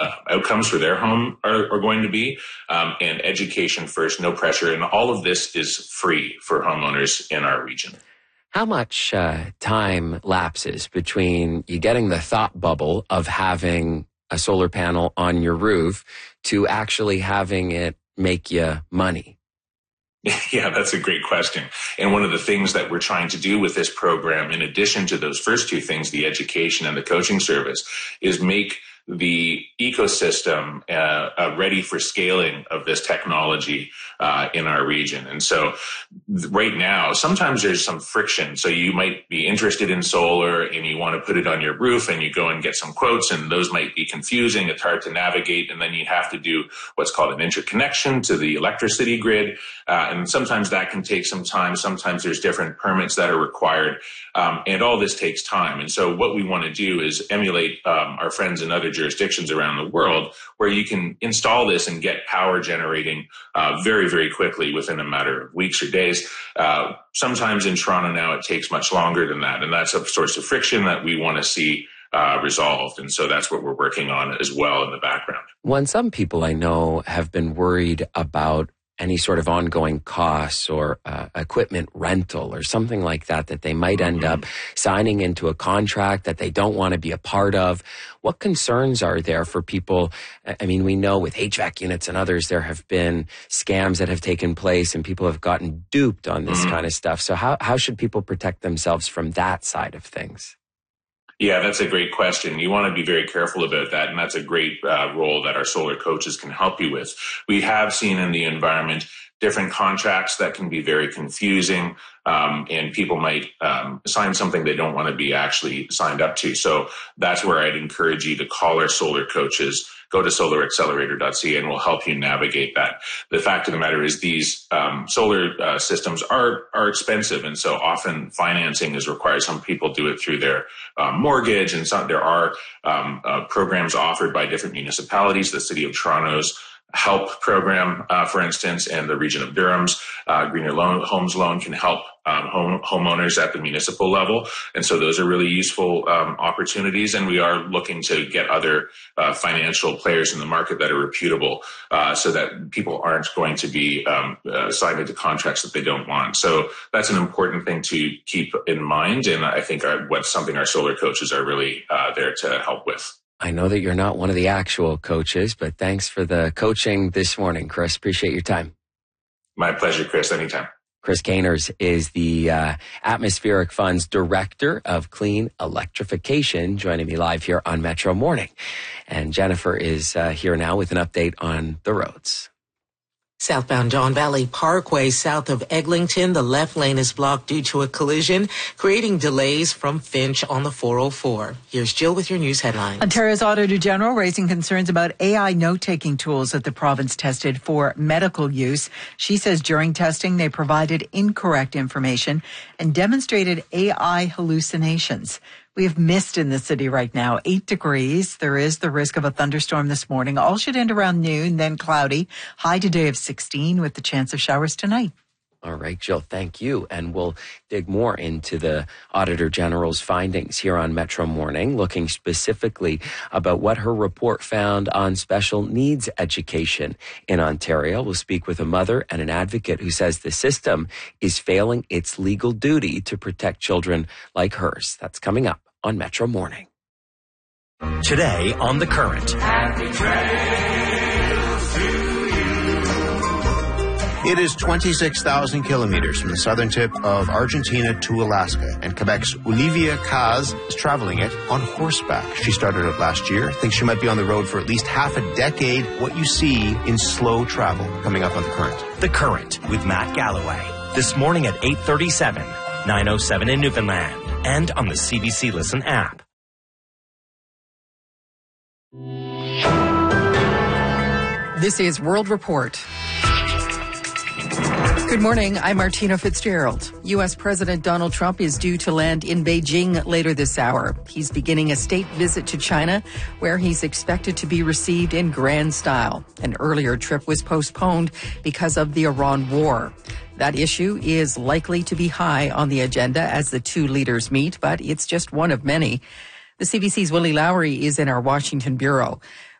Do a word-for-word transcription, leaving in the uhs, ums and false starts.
uh, outcomes for their home are, are going to be, um, and education first, no pressure. And all of this is free for homeowners in our region. How much uh, time lapses between you getting the thought bubble of having a solar panel on your roof to actually having it make you money? Yeah, that's a great question. And one of the things that we're trying to do with this program, in addition to those first two things, the education and the coaching service, is make the ecosystem uh, uh, ready for scaling of this technology uh, in our region. And so right now, sometimes there's some friction. So you might be interested in solar and you want to put it on your roof and you go and get some quotes, and those might be confusing. It's hard to navigate. And then you have to do what's called an interconnection to the electricity grid. Uh, and sometimes that can take some time. Sometimes there's different permits that are required. Um, and all this takes time. And so what we want to do is emulate um, our friends in other jurisdictions around the world where you can install this and get power generating uh, very, very quickly within a matter of weeks or days. Uh, sometimes in Toronto now it takes much longer than that. And that's a source of friction that we want to see uh, resolved. And so that's what we're working on as well in the background. When some people I know have been worried about any sort of ongoing costs or uh, equipment rental or something like that, that they might end up signing into a contract that they don't want to be a part of. What concerns are there for people? I mean, we know with H V A C units and others, there have been scams that have taken place and people have gotten duped on this mm-hmm. kind of stuff. So how, how should people protect themselves from that side of things? Yeah, that's a great question. You want to be very careful about that, and that's a great uh, role that our solar coaches can help you with. We have seen in the environment different contracts that can be very confusing, um, and people might um, sign something they don't want to be actually signed up to. So that's where I'd encourage you to call our solar coaches. Go to solar accelerator dot c a and we'll help you navigate that. The fact of the matter is these um, solar uh, systems are are expensive, and so often financing is required. Some people do it through their uh, mortgage, and some, there are um, uh, programs offered by different municipalities. The City of Toronto's HELP program, uh, for instance, and the region of Durham's uh, Greener Loan, Homes Loan can help um, home, homeowners at the municipal level. And so those are really useful um, opportunities. And we are looking to get other uh, financial players in the market that are reputable uh, so that people aren't going to be um, uh, signed into contracts that they don't want. So that's an important thing to keep in mind. And I think our, what's something our solar coaches are really uh, there to help with. I know that you're not one of the actual coaches, but thanks for the coaching this morning, Chris. Appreciate your time. My pleasure, Chris. Anytime. Chris Caners is the uh, Atmospheric Fund's Director of Clean Electrification, joining me live here on Metro Morning. And Jennifer is uh, here now with an update on the roads. Southbound Don Valley Parkway south of Eglinton, the left lane is blocked due to a collision, creating delays from Finch on the four oh four. Here's Jill with your news headlines. Ontario's Auditor General raising concerns about A I note-taking tools that the province tested for medical use. She says during testing, they provided incorrect information and demonstrated A I hallucinations. We have mist in the city right now, eight degrees. There is the risk of a thunderstorm this morning. All should end around noon, then cloudy. High today of sixteen with the chance of showers tonight. All right, Jill, thank you. And we'll dig more into the Auditor General's findings here on Metro Morning, looking specifically about what her report found on special needs education in Ontario. We'll speak with a mother and an advocate who says the system is failing its legal duty to protect children like hers. That's coming up on Metro Morning. Today on The Current. Happy trails to you. It is twenty-six thousand kilometers from the southern tip of Argentina to Alaska, and Quebec's Olivia Caz is traveling it on horseback. She started it last year, thinks she might be on the road for at least half a decade. What you see in slow travel, coming up on The Current. The Current with Matt Galloway. This morning at eight thirty-seven, nine oh seven in Newfoundland, and on the C B C Listen app. This is World Report. Good morning, I'm Martina Fitzgerald. U S. President Donald Trump is due to land in Beijing later this hour. He's beginning a state visit to China, where he's expected to be received in grand style. An earlier trip was postponed because of the Iran war. That issue is likely to be high on the agenda as the two leaders meet, but it's just one of many. The C B C's Willie Lowry is in our Washington bureau.